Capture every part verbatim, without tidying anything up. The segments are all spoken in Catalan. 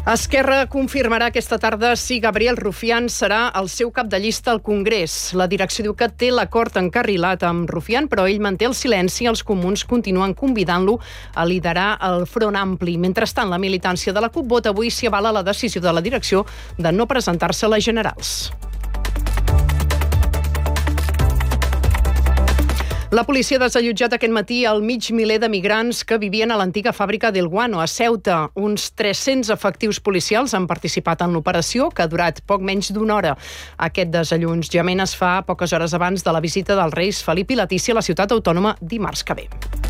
Esquerra confirmarà aquesta tarda si Gabriel Rufián serà el seu cap de llista al Congrés. La direcció diu que té l'acord encarrilat amb Rufián, però ell manté el silenci i els comuns continuen convidant-lo a liderar el Front Ampli. Mentrestant, la militància de la CUP vota avui si avala la decisió de la direcció de no presentar-se a les generals. La policia ha desallotjat aquest matí el mig miler de migrants que vivien a l'antiga fàbrica del Guano, a Ceuta. Uns tres-cents efectius policials han participat en l'operació, que ha durat poc menys d'una hora. Aquest desallotjament es fa poques hores abans de la visita dels reis Felip i Letícia a la ciutat autònoma dimarts que ve.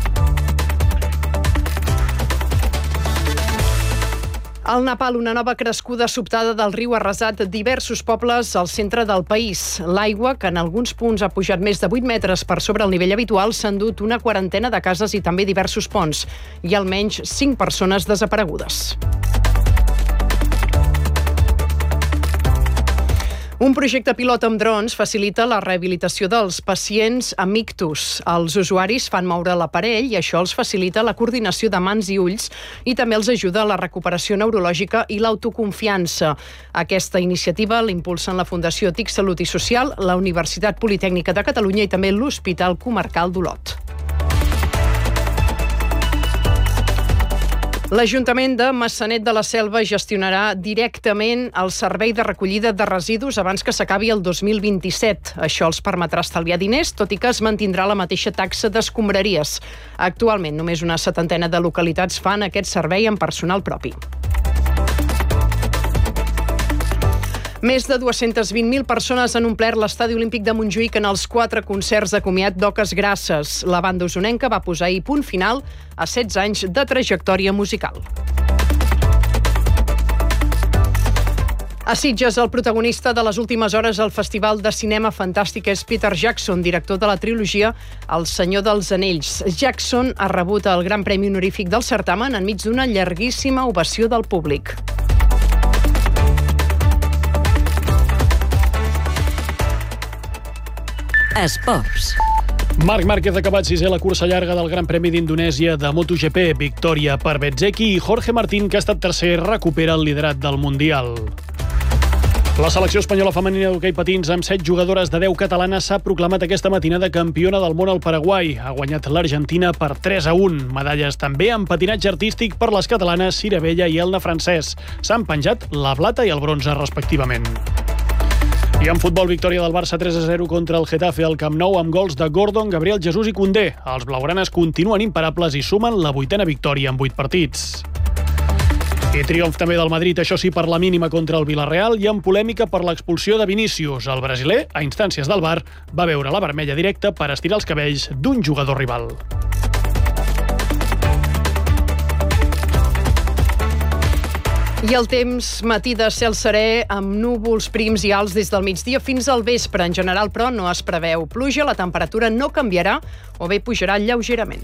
Al Nepal, una nova crescuda sobtada del riu ha arrasat diversos pobles al centre del país. L'aigua, que en alguns punts ha pujat més de vuit metres per sobre el nivell habitual, s'ha endut una quarantena de cases i també diversos ponts. Hi ha almenys cinc persones desaparegudes. Un projecte pilot amb drons facilita la rehabilitació dels pacients amb ictus. Els usuaris fan moure l'aparell i això els facilita la coordinació de mans i ulls i també els ajuda a la recuperació neurològica i l'autoconfiança. Aquesta iniciativa l'impulsen la Fundació TIC Salut i Social, la Universitat Politècnica de Catalunya i també l'Hospital Comarcal d'Olot. L'Ajuntament de Maçanet de la Selva gestionarà directament el servei de recollida de residus abans que s'acabi el dos mil vint-i-set. Això els permetrà estalviar diners, tot i que es mantindrà la mateixa taxa d'escombraries. Actualment, només una setantena de localitats fan aquest servei amb personal propi. Més de dues-centes vint mil persones han omplert l'Estadi Olímpic de Montjuïc en els quatre concerts de comiat d'Oques Grasses. La banda usonenca va posar ahir punt final a setze anys de trajectòria musical. A Sitges, el protagonista de les últimes hores al Festival de Cinema Fantàstic és Peter Jackson, director de la trilogia El Senyor dels Anells. Jackson ha rebut el Gran Premi Honorífic del certamen enmig d'una llarguíssima ovació del públic. Esports. Marc Márquez ha acabat sisè a la cursa llarga del Gran Premi d'Indonèsia de MotoGP. Victòria per Bezzecchi i Jorge Martín, que ha estat tercer, recupera el liderat del Mundial. La selecció espanyola femenina d'hoquei patins amb set jugadores de deu catalanes s'ha proclamat aquesta matinada campiona del món al Paraguai. Ha guanyat l'Argentina per tres a un. Medalles també en patinatge artístic per les catalanes Cira Vella i Elna Francès. S'han penjat la plata i el bronze respectivament. I en futbol, victòria del Barça tres a zero contra el Getafe al Camp Nou amb gols de Gordon, Gabriel Jesús i Koundé. Els blaugranes continuen imparables i sumen la vuitena victòria en vuit partits. I triomf també del Madrid, això sí, per la mínima contra el Villarreal i amb polèmica per l'expulsió de Vinícius. El brasiler, a instàncies del V A R, va veure la vermella directa per estirar els cabells d'un jugador rival. I el temps, matí de cel serè, amb núvols prims i alts des del migdia fins al vespre. En general, però, no es preveu pluja, la temperatura no canviarà o bé pujarà lleugerament.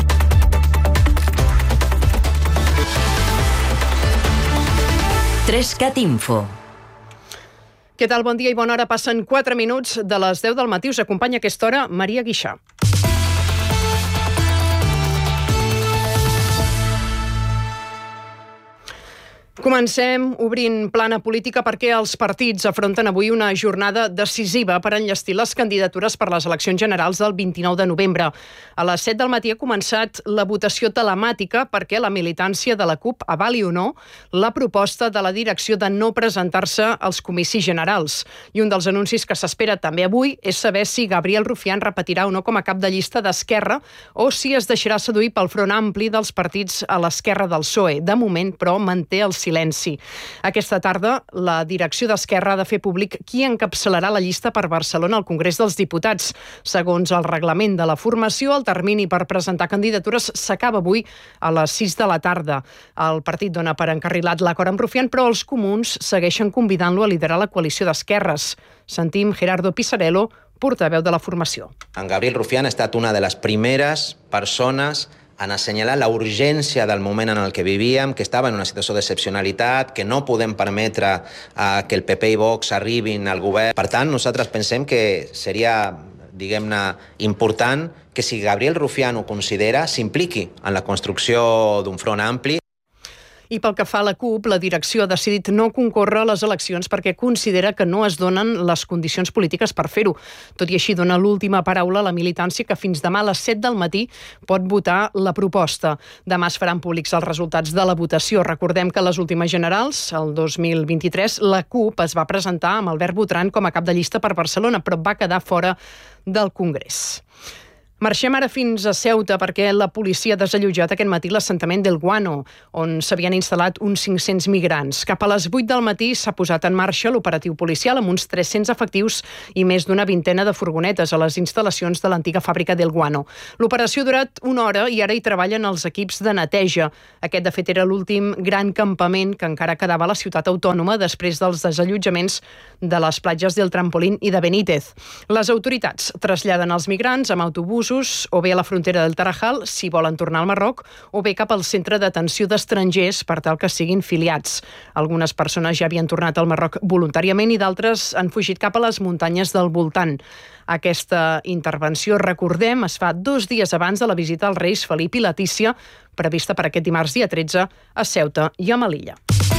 Trescat Info. Què tal? Bon dia i bona hora. Passen quatre minuts de les deu del matí. Us acompanya a aquesta hora Maria Guixà. Comencem obrint plana política perquè els partits afronten avui una jornada decisiva per enllestir les candidatures per les eleccions generals del vint-i-nou de novembre. A les set del matí ha començat la votació telemàtica perquè la militància de la CUP avali o no la proposta de la direcció de no presentar-se als comicis generals. I un dels anuncis que s'espera també avui és saber si Gabriel Rufián repetirà o no com a cap de llista d'Esquerra o si es deixarà seduir pel front ampli dels partits a l'esquerra del P S O E. De moment, però, manté el silenci. Aquesta tarda, la direcció d'Esquerra ha de fer públic qui encapçalarà la llista per Barcelona al Congrés dels Diputats. Segons el reglament de la formació, el termini per presentar candidatures s'acaba avui a les sis de la tarda. El partit dona per encarrilat l'acord amb Rufián, però els comuns segueixen convidant-lo a liderar la coalició d'esquerres. Sentim Gerardo Pisarello, portaveu de la formació. En Gabriel Rufián ha estat una de les primeres persones en assenyalar la urgència del moment en el que vivíem, que estava en una situació d'excepcionalitat, que no podem permetre uh, que el P P i Vox arribin al govern. Per tant, nosaltres pensem que seria, diguem-ne, important que si Gabriel Rufián ho considera, s'impliqui en la construcció d'un front ampli. I pel que fa a la CUP, la direcció ha decidit no concórrer a les eleccions perquè considera que no es donen les condicions polítiques per fer-ho. Tot i així, dona l'última paraula a la militància que fins demà a les set del matí pot votar la proposta. Demà es faran públics els resultats de la votació. Recordem que a les últimes generals, el dos mil vint-i-tres, la CUP es va presentar amb Albert Botran com a cap de llista per Barcelona, però va quedar fora del Congrés. Marxem ara fins a Ceuta perquè la policia ha desallotjat aquest matí l'assentament del Guano, on s'havien instal·lat uns cinc-cents migrants. Cap a les vuit del matí s'ha posat en marxa l'operatiu policial amb uns tres-cents efectius i més d'una vintena de furgonetes a les instal·lacions de l'antiga fàbrica del Guano. L'operació ha durat una hora i ara hi treballen els equips de neteja. Aquest, de fet, era l'últim gran campament que encara quedava a la ciutat autònoma després dels desallotjaments de les platges del Trampolín i de Benítez. Les autoritats traslladen els migrants amb autobusos o bé a la frontera del Tarajal, si volen tornar al Marroc, o bé cap al centre d'atenció d'estrangers per tal que siguin filiats. Algunes persones ja havien tornat al Marroc voluntàriament i d'altres han fugit cap a les muntanyes del voltant. Aquesta intervenció, recordem, es fa dos dies abans de la visita als reis Felip i Letícia, prevista per aquest dimarts dia tretze a Ceuta i a Melilla.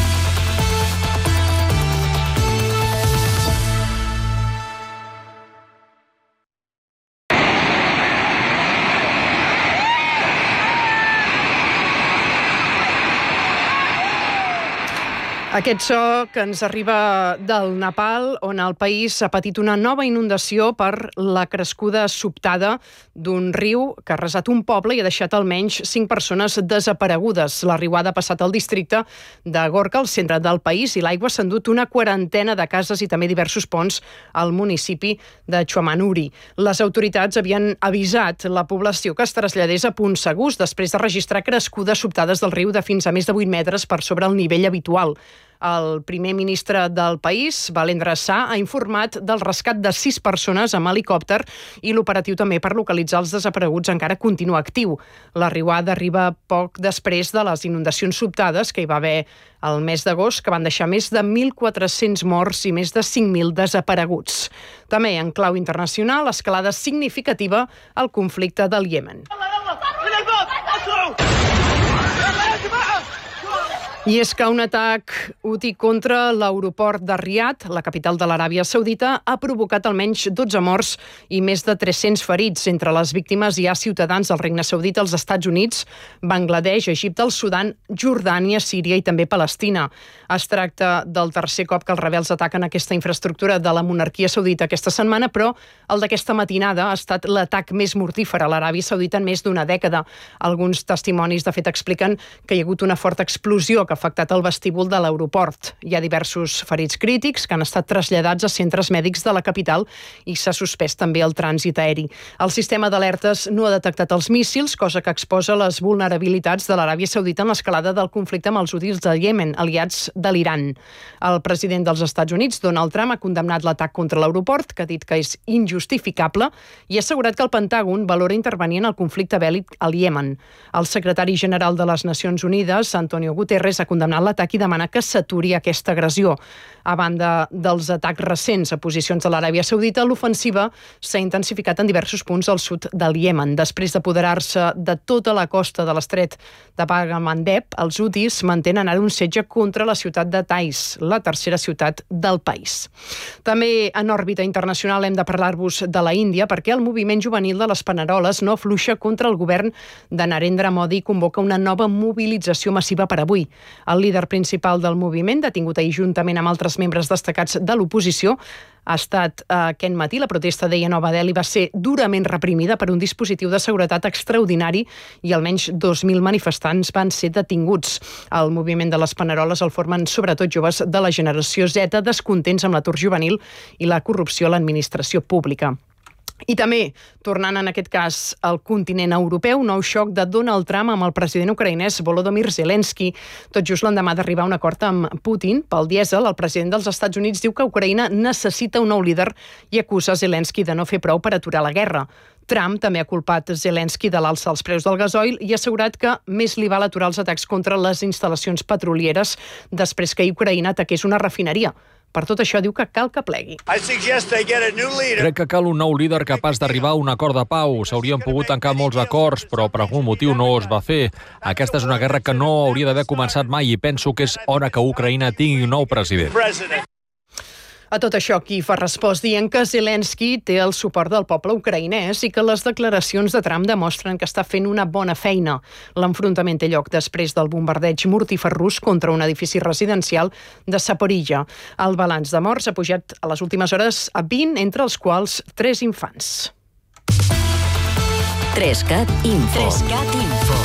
Aquest so que ens arriba del Nepal, on el país ha patit una nova inundació per la crescuda sobtada d'un riu que ha arrasat un poble i ha deixat almenys cinc persones desaparegudes. La riuada ha passat al districte de Gorka, al centre del país, i l'aigua s'ha endut una quarantena de cases i també diversos ponts al municipi de Chuamanuri. Les autoritats havien avisat la població que es traslladés a punts segurs després de registrar crescudes sobtades del riu de fins a més de vuit metres per sobre el nivell habitual. El primer ministre del país, Balendra Shah, ha informat del rescat de sis persones amb helicòpter i l'operatiu també per localitzar els desapareguts encara continua actiu. La riuada arriba poc després de les inundacions sobtades que hi va haver el mes d'agost, que van deixar més de mil quatre-cents morts i més de cinc mil desapareguts. També, en clau internacional, escalada significativa al conflicte del Iemen. I és que un atac houthi contra l'aeroport de Riad, la capital de l'Aràbia Saudita, ha provocat almenys dotze morts i més de tres-cents ferits. Entre les víctimes hi ha ciutadans del Regne Saudita, els Estats Units, Bangladesh, Egipte, el Sudan, Jordània, Síria i també Palestina. Es tracta del tercer cop que els rebels ataquen aquesta infraestructura de la monarquia saudita aquesta setmana, però el d'aquesta matinada ha estat l'atac més mortífer a l'Aràbia Saudita en més d'una dècada. Alguns testimonis, de fet, expliquen que hi ha hagut una forta explosió que ha afectat el vestíbul de l'aeroport. Hi ha diversos ferits crítics que han estat traslladats a centres mèdics de la capital i s'ha suspès també el trànsit aeri. El sistema d'alertes no ha detectat els míssils, cosa que exposa les vulnerabilitats de l'Aràbia Saudita en l'escalada del conflicte amb els houthis del Iemen, aliats de l'Iran. El president dels Estats Units, Donald Trump, ha condemnat l'atac contra l'aeroport, que ha dit que és injustificable, i ha assegurat que el Pentàgon valora intervenir en el conflicte bèl·lic al Iemen. El secretari general de les Nacions Unides, Antonio Guterres, ha condemnat l'atac i demana que s'aturi aquesta agressió. A banda dels atacs recents a posicions de l'Aràbia Saudita, l'ofensiva s'ha intensificat en diversos punts al sud del Iemen. Després d'apoderar-se de tota la costa de l'estret de Bab el-Mandeb, els houthis mantenen ara un setge contra la ciutat de Taiz, la tercera ciutat del país. També en òrbita internacional hem de parlar-vos de la Índia perquè el moviment juvenil de les Paneroles no afluixa contra el govern de Narendra Modi i convoca una nova mobilització massiva per avui. El líder principal del moviment, detingut ahir juntament amb altres membres destacats de l'oposició, ha estat eh, aquest matí. La protesta, deia, a Nova Delhi va ser durament reprimida per un dispositiu de seguretat extraordinari i almenys dos mil manifestants van ser detinguts. El moviment de les Paneroles el formen sobretot joves de la generació Z, descontents amb l'atur juvenil i la corrupció a l'administració pública. I també, tornant en aquest cas al continent europeu, nou xoc de Donald Trump amb el president ucraïnès Volodymyr Zelensky. Tot just l'endemà d'arribar a un acord amb Putin pel dièsel, el president dels Estats Units diu que Ucraïna necessita un nou líder i acusa Zelensky de no fer prou per aturar la guerra. Trump també ha culpat Zelensky de l'alça dels preus del gasoil i ha assegurat que més li val aturar els atacs contra les instal·lacions petrolieres després que Ucraïna ataqués una refineria. Per tot això, diu que cal que plegui. Crec que cal un nou líder capaç d'arribar a un acord de pau. S'haurien pogut tancar molts acords, però per algun motiu no es va fer. Aquesta és una guerra que no hauria d'haver començat mai i penso que és hora que Ucraïna tingui un nou president. A tot això, Kíev ha respost dient que Zelensky té el suport del poble ucraïnès i que les declaracions de Trump demostren que està fent una bona feina. L'enfrontament té lloc després del bombardeig mortífer rus contra un edifici residencial de Zaporizhia. El balanç de morts ha pujat a les últimes hores a vint, entre els quals tres infants. Trescat Info. Trescat Info.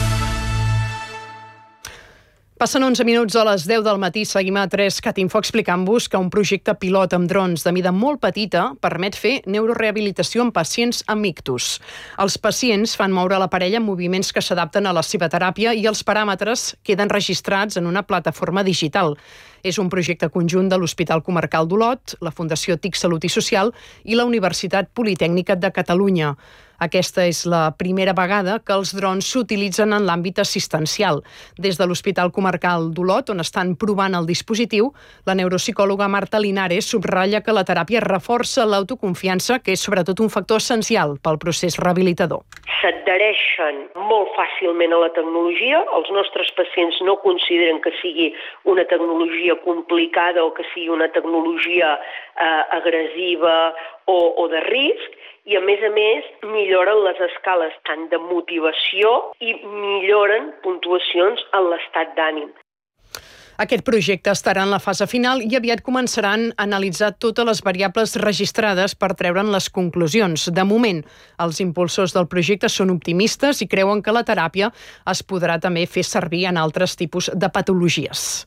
Passen onze minuts a les deu del matí, seguim a Trescat Info explicant-vos que un projecte pilot amb drons de mida molt petita permet fer neurorehabilitació en pacients amb ictus. Els pacients fan moure la parella en moviments que s'adapten a la seva teràpia i els paràmetres queden registrats en una plataforma digital. És un projecte conjunt de l'Hospital Comarcal d'Olot, la Fundació T I C Salut i Social i la Universitat Politècnica de Catalunya. Aquesta és la primera vegada que els drons s'utilitzen en l'àmbit assistencial. Des de l'Hospital Comarcal d'Olot, on estan provant el dispositiu, la neuropsicòloga Marta Linares subratlla que la teràpia reforça l'autoconfiança, que és sobretot un factor essencial pel procés rehabilitador. S'adhereixen molt fàcilment a la tecnologia. Els nostres pacients no consideren que sigui una tecnologia complicada o que sigui una tecnologia eh, agressiva o, o de risc. I, a més a més, milloren les escales tant de motivació i milloren puntuacions en l'estat d'ànim. Aquest projecte estarà en la fase final i aviat començaran a analitzar totes les variables registrades per treure'n les conclusions. De moment, els impulsors del projecte són optimistes i creuen que la teràpia es podrà també fer servir en altres tipus de patologies.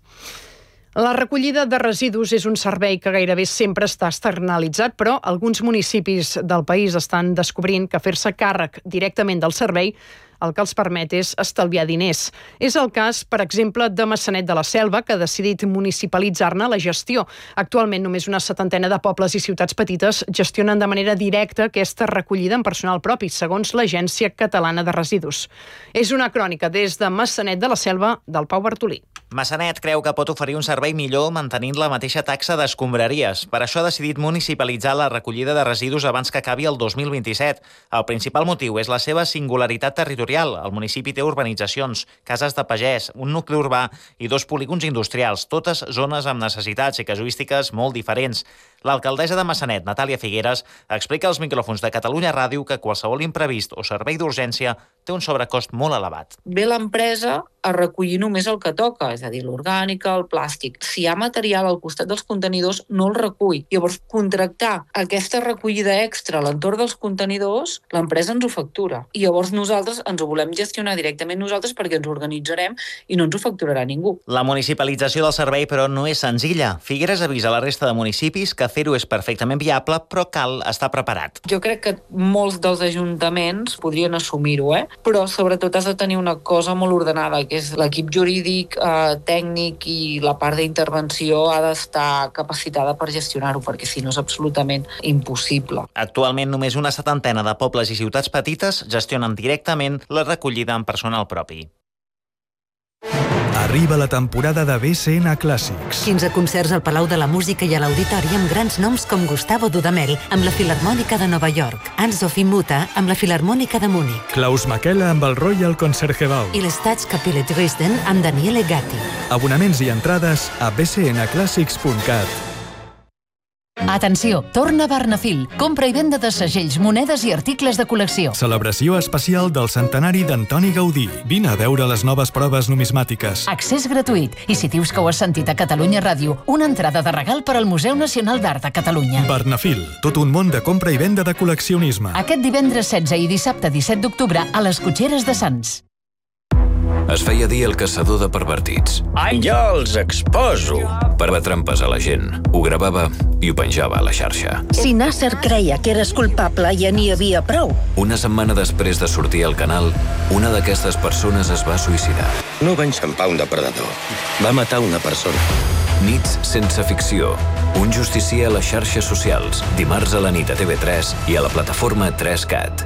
La recollida de residus és un servei que gairebé sempre està externalitzat, però alguns municipis del país estan descobrint que fer-se càrrec directament del servei el que els permet és estalviar diners. És el cas, per exemple, de Maçanet de la Selva, que ha decidit municipalitzar-ne la gestió. Actualment, només una setantena de pobles i ciutats petites gestionen de manera directa aquesta recollida en personal propi, segons l'Agència Catalana de Residus. És una crònica des de Maçanet de la Selva del Pau Bartolí. Maçanet creu que pot oferir un servei millor mantenint la mateixa taxa d'escombraries. Per això ha decidit municipalitzar la recollida de residus abans que acabi el dos mil vint-i-set. El principal motiu és la seva singularitat territorial. El municipi té urbanitzacions, cases de pagès, un nucli urbà i dos polígons industrials, totes zones amb necessitats i casuístiques molt diferents. L'alcaldessa de Maçanet, Natàlia Figueres, explica als micròfons de Catalunya Ràdio que qualsevol imprevist o servei d'urgència té un sobrecost molt elevat. Ve l'empresa a recollir només el que toca, és a dir, l'orgànica, el plàstic. Si hi ha material al costat dels contenidors, no el recull. Llavors, contractar aquesta recollida extra a l'entorn dels contenidors, l'empresa ens ho factura. I llavors nosaltres ens ho volem gestionar directament nosaltres perquè ens organitzarem i no ens ho facturarà ningú. La municipalització del servei, però, no és senzilla. Figueres avisa la resta de municipis que fer-ho és perfectament viable, però cal estar preparat. Jo crec que molts dels ajuntaments podrien assumir-ho, eh? Però sobretot has de tenir una cosa molt ordenada, que és l'equip jurídic, eh, tècnic i la part d'intervenció ha d'estar capacitada per gestionar-ho, perquè si no és absolutament impossible. Actualment només una setantena de pobles i ciutats petites gestionen directament la recollida en personal propi. Arriba la temporada de B C N Clàssics. quinze concerts al Palau de la Música i a l'Auditori amb grans noms com Gustavo Dudamel amb la Filharmònica de Nova York, Hans-Sophie Mutter amb la Filharmònica de Múnich, Klaus Makela amb el Royal Concertgebouw i l'Staatskapelle Dresden amb Daniele Gatti. Abonaments i entrades a b c n clàssics punt cat. Atenció, torna Barnafil. Compra i venda de segells, monedes i articles de col·lecció. Celebració especial del centenari d'Antoni Gaudí. Vine a veure les noves proves numismàtiques. Accés gratuït. I si dius que ho has sentit a Catalunya Ràdio, una entrada de regal per al Museu Nacional d'Art de Catalunya. Barnafil, tot un món de compra i venda de col·leccionisme. Aquest divendres setze i dissabte disset d'octubre a les Cotxeres de Sants. Es feia dir el caçador de pervertits. Jo els exposo. Perva trampes a la gent, ho gravava i ho penjava a la xarxa. Si Nasser creia que eres culpable, ja n'hi havia prou. Una setmana després de sortir al canal, una d'aquestes persones es va suïcidar. No va enxampar un depredador. Va matar una persona. Nits sense ficció. Un justicier a les xarxes socials. Dimarts a la nit a T V tres i a la plataforma tres cat.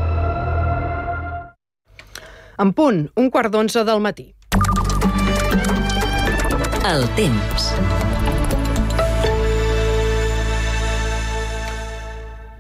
En punt, un quart d'onze del matí. El temps.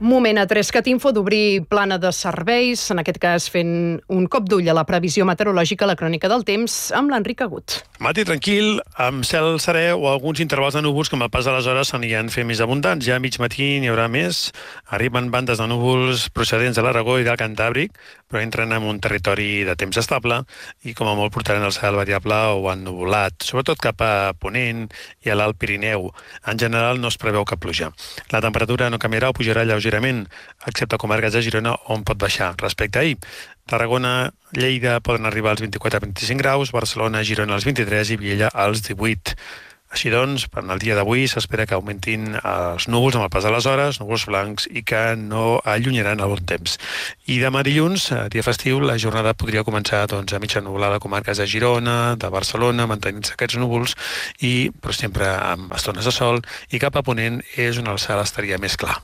Moment a tres cat info d'obrir plana de serveis, en aquest cas fent un cop d'ull a la previsió meteorològica, la crònica del temps, amb l'Enric Agut. Matí tranquil, amb cel serè o alguns intervals de núvols que amb el pas de les hores s'aniran fent més abundants. Ja a mig matí n'hi haurà més, arriben bandes de núvols procedents de l'Aragó i del Cantàbric, però entren en un territori de temps estable i com a molt portaran el cel variable o ennuvolat, sobretot cap a Ponent i a l'Alt Pirineu. En general no es preveu cap pluja. La temperatura no canviarà o pujarà lleugerament, excepte a comarques de Girona on pot baixar respecte a ahir. Tarragona, Lleida poden arribar als vint-i-quatre a vint-i-cinc graus, Barcelona, Girona als vint-i-tres i Viella als divuit. Així doncs, per el dia d'avui s'espera que augmentin els núvols amb el pas de les hores, núvols blancs, i que no allunyaran el bon temps. I demà dilluns, dia festiu, la jornada podria començar doncs, a mitja nuvolada a comarques de Girona, de Barcelona, mantenint-se aquests núvols, i, però sempre amb estones de sol, i cap a Ponent és on el cel estaria més clar.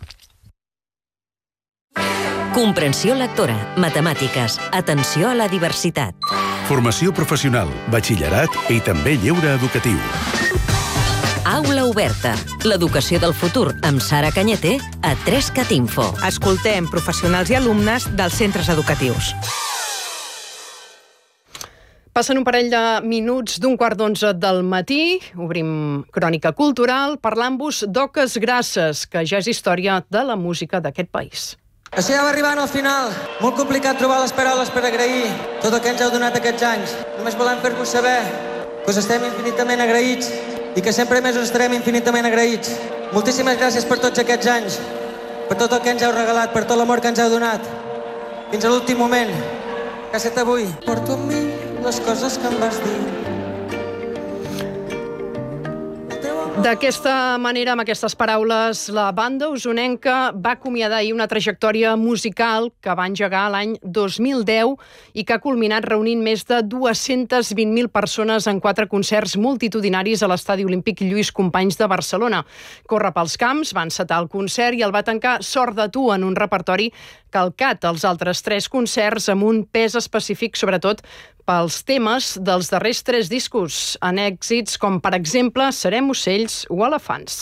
Comprensió lectora, matemàtiques, atenció a la diversitat. Formació professional, batxillerat i també lleure educatiu. Aula oberta. L'educació del futur amb Sara Cañete a tres cat info. Escoltem professionals i alumnes dels centres educatius. Passen un parell de minuts d'un quart d'onze del matí. Obrim crònica cultural parlant-vos d'Oques Grasses, que ja és història de la música d'aquest país. Així ja va arribant al final. Molt complicat trobar les paraules per agrair tot el que ens heu donat aquests anys. Només volem fer-vos saber que us estem infinitament agraïts i que sempre més us estarem infinitament agraïts. Moltíssimes gràcies per tots aquests anys, per tot el que ens heu regalat, per tot l'amor que ens heu donat. Fins a l'últim moment, que ha estat avui. Porto amb mi les coses que em vas dir. D'aquesta manera, amb aquestes paraules, la banda usonenca va acomiadar ahir una trajectòria musical que va engegar l'any dos mil deu i que ha culminat reunint més de dues-centes vint mil persones en quatre concerts multitudinaris a l'Estadi Olímpic Lluís Companys de Barcelona. Corre pels camps, va encetar el concert i el va tancar Sort de tu en un repertori calcat als altres tres concerts amb un pes específic, sobretot pels temes dels darrers tres discos, en èxits com, per exemple, Serem ocells o elefants.